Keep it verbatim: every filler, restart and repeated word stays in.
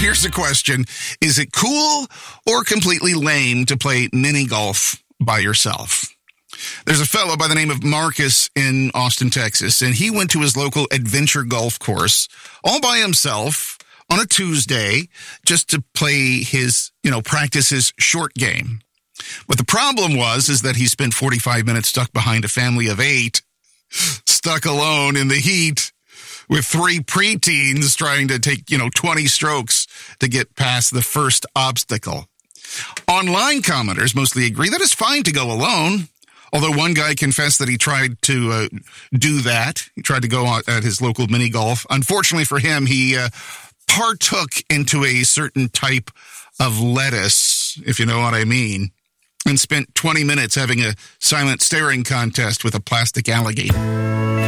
here's a question. Is it cool or completely lame to play mini golf by yourself? There's a fellow by the name of Marcus in Austin, Texas, and he went to his local adventure golf course all by himself on a Tuesday just to play his, you know, practice his short game. But the problem was, is that he spent forty-five minutes stuck behind a family of eight, stuck alone in the heat with three preteens trying to take, you know, twenty strokes to get past the first obstacle. Online commenters mostly agree that it's fine to go alone. Although one guy confessed that he tried to uh, do that. He tried to go out at his local mini golf. Unfortunately for him, he uh, partook into a certain type of lettuce, if you know what I mean, and spent twenty minutes having a silent staring contest with a plastic alligator.